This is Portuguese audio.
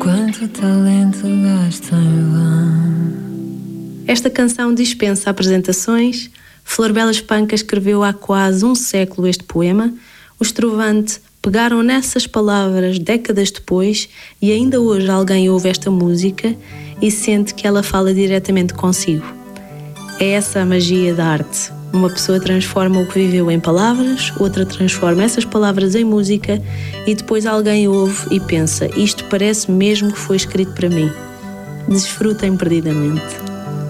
Quanto talento gasto em vão. Esta canção dispensa apresentações. Flor Bela Espanca escreveu há quase um século este poema. Os Trovante pegaram nessas palavras décadas depois e ainda hoje alguém ouve esta música e sente que ela fala diretamente consigo. É essa a magia da arte. Uma pessoa transforma o que viveu em palavras, outra transforma essas palavras em música e depois alguém ouve e pensa: isto parece mesmo que foi escrito para mim. Desfrutem perdidamente.